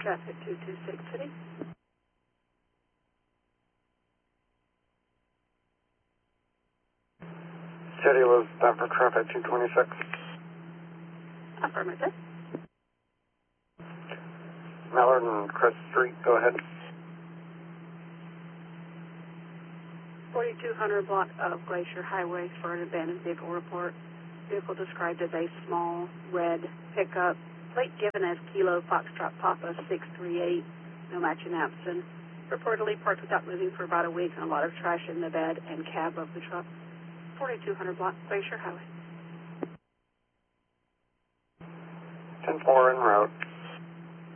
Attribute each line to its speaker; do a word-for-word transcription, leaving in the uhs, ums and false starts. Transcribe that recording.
Speaker 1: traffic two two six City.
Speaker 2: City was stop for traffic two twenty-six.
Speaker 1: Affirmative.
Speaker 2: Mallard and Crest Street, go ahead.
Speaker 1: forty-two hundred block of Glacier Highway for an abandoned vehicle report. Vehicle described as a small red pickup. Plate given as Kilo Foxtrot Papa six three eight. No matching Absent. Reportedly parked without moving for about a week and a lot of trash in the bed and cab of the truck. forty-two hundred block Glacier Highway.
Speaker 2: ten four en route.